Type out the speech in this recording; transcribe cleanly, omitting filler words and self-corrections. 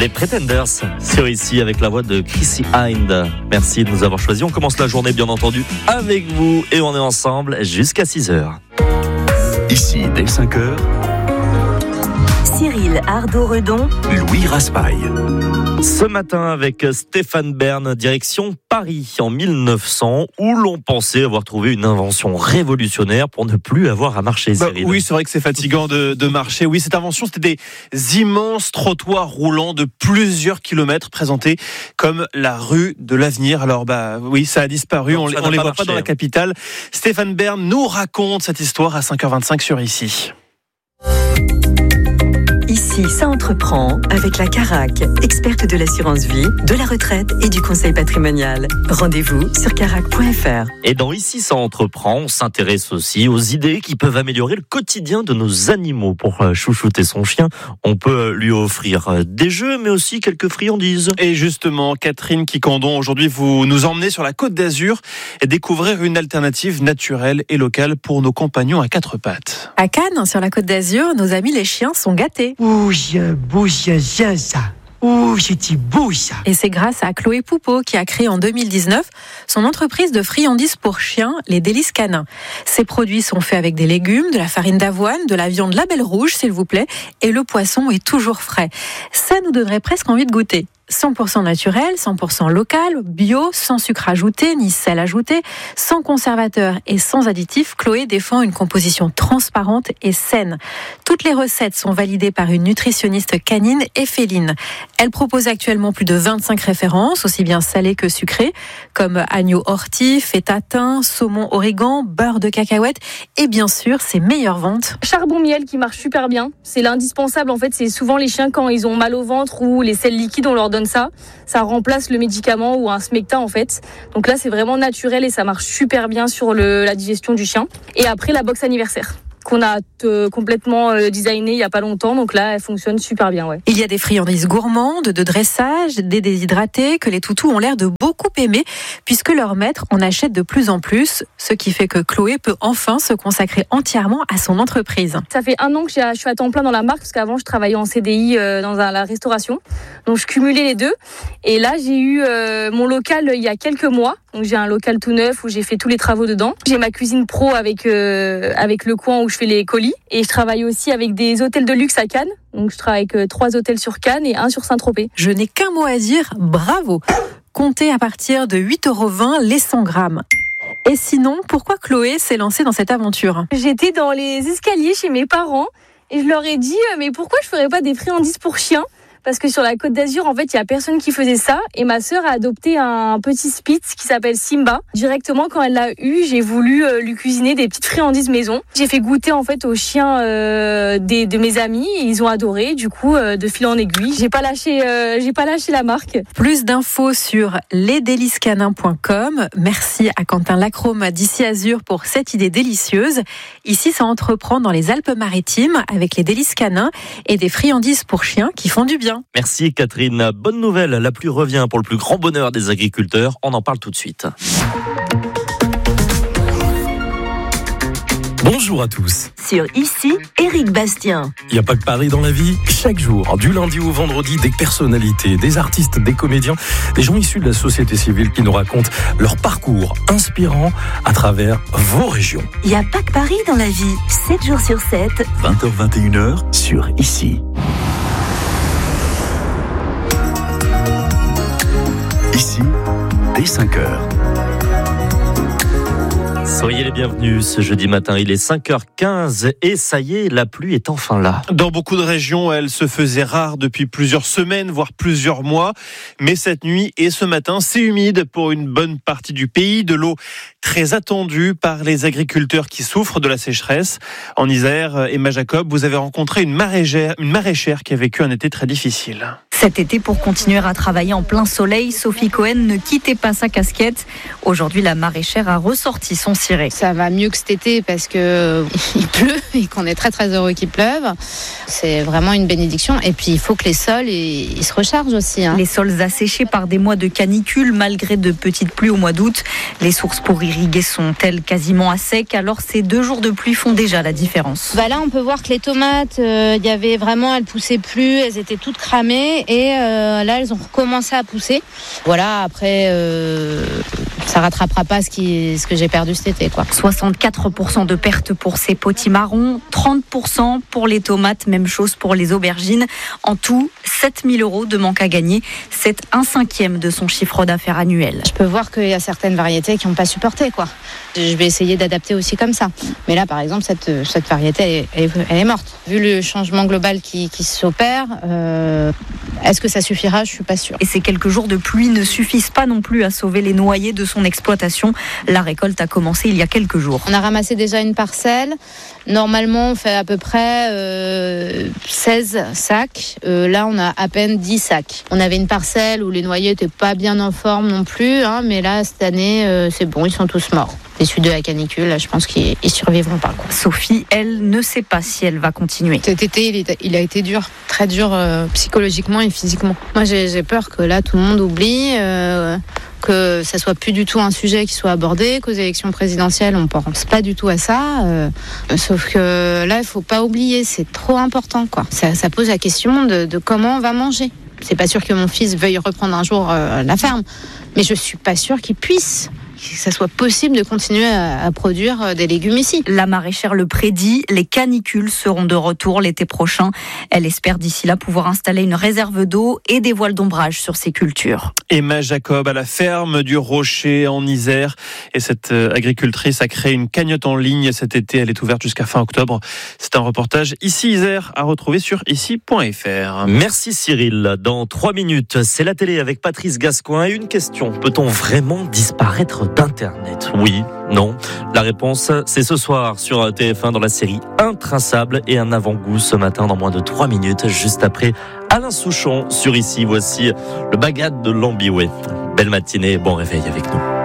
Les Pretenders sur ici avec la voix de Chrissy Hynde. Merci de nous avoir choisis. On commence la journée bien entendu avec vous et on est ensemble jusqu'à 6h. Ici dès 5h. Cyril Ardo-Redon, Louis Raspail. Ce matin avec Stéphane Bern, direction Paris en 1900, où l'on pensait avoir trouvé une invention révolutionnaire pour ne plus avoir à marcher. Oui, c'est vrai que c'est fatigant de marcher. Oui, cette invention, c'était des immenses trottoirs roulants de plusieurs kilomètres présentés comme la rue de l'avenir. Alors, oui, ça a disparu. Non, on les voit pas dans la capitale. Stéphane Bern nous raconte cette histoire à 5h25 sur Ici. Ici, ça entreprend avec la Carac, experte de l'assurance vie, de la retraite et du conseil patrimonial. Rendez-vous sur carac.fr. Et dans Ici, ça entreprend, on s'intéresse aussi aux idées qui peuvent améliorer le quotidien de nos animaux. Pour chouchouter son chien, on peut lui offrir des jeux, mais aussi quelques friandises. Et justement, Catherine Quicandon, aujourd'hui, vous nous emmenez sur la Côte d'Azur et découvrir une alternative naturelle et locale pour nos compagnons à quatre pattes. À Cannes, sur la Côte d'Azur, nos amis les chiens sont gâtés. C'était beau ça. Et c'est grâce à Chloé Poupeau qui a créé en 2019 son entreprise de friandises pour chiens, les Délices Canins. Ces produits sont faits avec des légumes, de la farine d'avoine, de la viande label rouge s'il vous plaît, et le poisson est toujours frais. Ça nous donnerait presque envie de goûter. 100% naturel, 100% local, bio, sans sucre ajouté ni sel ajouté, sans conservateur et sans additifs, Chloé défend une composition transparente et saine. Toutes les recettes sont validées par une nutritionniste canine et féline. Elle propose actuellement plus de 25 références, aussi bien salées que sucrées, comme agneau ortie, feta thym, saumon origan, beurre de cacahuète et bien sûr ses meilleures ventes. Charbon miel qui marche super bien, c'est l'indispensable en fait, c'est souvent les chiens quand ils ont mal au ventre ou les sels liquides on leur donne ça remplace le médicament ou un smecta en fait. Donc là c'est vraiment naturel et ça marche super bien sur la digestion du chien. Et après la box anniversaire qu'on a complètement designé il y a pas longtemps, donc là elle fonctionne super bien. Ouais. Il y a des friandises gourmandes, de dressage, des déshydratés que les toutous ont l'air de beaucoup aimer puisque leur maître en achète de plus en plus, ce qui fait que Chloé peut enfin se consacrer entièrement à son entreprise. Ça fait 1 an que je suis à temps plein dans la marque parce qu'avant je travaillais en CDI dans la restauration, donc je cumulais les deux et là j'ai eu mon local il y a quelques mois. Donc j'ai un local tout neuf où j'ai fait tous les travaux dedans. J'ai ma cuisine pro avec le coin où je fais les colis. Et je travaille aussi avec des hôtels de luxe à Cannes. Donc je travaille avec 3 hôtels sur Cannes et 1 sur Saint-Tropez. Je n'ai qu'un mot à dire, bravo. Comptez à partir de 8,20 € les 100 grammes. Et sinon, pourquoi Chloé s'est lancée dans cette aventure ? J'étais dans les escaliers chez mes parents et je leur ai dit mais pourquoi je ferais pas des friandises pour chiens ? Parce que sur la Côte d'Azur, en fait, il y a personne qui faisait ça. Et ma sœur a adopté un petit Spitz qui s'appelle Simba. Directement, quand elle l'a eu, j'ai voulu lui cuisiner des petites friandises maison. J'ai fait goûter, en fait, aux chiens de mes amis. Et ils ont adoré. Du coup, de fil en aiguille, j'ai pas lâché la marque. Plus d'infos sur lesdélicescanins.com. Merci à Quentin Lacrome d'Ici Azur pour cette idée délicieuse. Ici, ça entreprend dans les Alpes-Maritimes avec les Délices Canins et des friandises pour chiens qui font du bien. Merci Catherine. Bonne nouvelle, la pluie revient pour le plus grand bonheur des agriculteurs. On en parle tout de suite. Bonjour à tous. Sur Ici, Éric Bastien. Il n'y a pas que Paris dans la vie. Chaque jour, du lundi au vendredi, des personnalités, des artistes, des comédiens, des gens issus de la société civile qui nous racontent leur parcours inspirant à travers vos régions. Il n'y a pas que Paris dans la vie. 7 jours sur 7. 20h-21h sur Ici. Ici, dès 5h. Soyez les bienvenus ce jeudi matin, il est 5h15 et ça y est, la pluie est enfin là. Dans beaucoup de régions, elle se faisait rare depuis plusieurs semaines, voire plusieurs mois. Mais cette nuit et ce matin, c'est humide pour une bonne partie du pays. De l'eau très attendue par les agriculteurs qui souffrent de la sécheresse. En Isère, Emma Jacob, vous avez rencontré une maraîchère qui a vécu un été très difficile. Cet été, pour continuer à travailler en plein soleil, Sophie Cohen ne quittait pas sa casquette. Aujourd'hui, la maraîchère a ressorti son ciré. Ça va mieux que cet été parce que il pleut et qu'on est très très heureux qu'il pleuve. C'est vraiment une bénédiction. Et puis il faut que les sols ils se rechargent aussi. Les sols asséchés par des mois de canicule malgré de petites pluies au mois d'août. Les sources pour irriguer sont-elles quasiment à sec. Alors ces 2 jours de pluie font déjà la différence. Là, on peut voir que les tomates, elles poussaient plus, elles étaient toutes cramées. et là elles ont recommencé à pousser. Voilà, après ça rattrapera pas ce que j'ai perdu cet été, quoi. 64% de pertes pour ces potimarrons, 30% pour les tomates, même chose pour les aubergines. En tout, 7 000 € de manque à gagner. C'est 1/5 de son chiffre d'affaires annuel. Je peux voir qu'il y a certaines variétés qui n'ont pas supporté, quoi. Je vais essayer d'adapter aussi comme ça. Mais là, par exemple, cette variété, elle est morte. Vu le changement global qui s'opère, est-ce que ça suffira ? Je suis pas sûre. Et ces quelques jours de pluie ne suffisent pas non plus à sauver les noyers de son exploitation. La récolte a commencé il y a quelques jours. On a ramassé déjà une parcelle. Normalement, on fait à peu près 16 sacs. Là, on a à peine 10 sacs. On avait une parcelle où les noyers n'étaient pas bien en forme non plus, mais là, cette année, c'est bon, ils sont tous morts. Les suites de la canicule, là, je pense qu'ils survivront pas, quoi. Sophie, elle, ne sait pas si elle va continuer. Cet été, il a été dur, très dur psychologiquement et physiquement. Moi, j'ai peur que là, tout le monde oublie, que ça soit plus du tout un sujet qui soit abordé, qu'aux élections présidentielles, on pense pas du tout à ça. Sauf que là, il faut pas oublier, c'est trop important, quoi. Ça pose la question de comment on va manger. C'est pas sûr que mon fils veuille reprendre un jour la ferme, mais je suis pas sûre qu'il puisse. Que ça soit possible de continuer à produire des légumes ici. La maraîchère le prédit, les canicules seront de retour l'été prochain. Elle espère d'ici là pouvoir installer une réserve d'eau et des voiles d'ombrage sur ses cultures. Emma Jacob à la ferme du Rocher en Isère. Et cette agricultrice a créé une cagnotte en ligne cet été. Elle est ouverte jusqu'à fin octobre. C'est un reportage Ici Isère à retrouver sur ici.fr. Merci Cyril. Dans 3 minutes, c'est la télé avec Patrice Gascoin. Et une question, peut-on vraiment disparaître d'Internet? Oui, non. La réponse, c'est ce soir sur TF1 dans la série Intraçable et un avant-goût ce matin dans moins de 3 minutes, juste après Alain Souchon sur Ici. Voici le bagad de Lambiway. Belle matinée, bon réveil avec nous.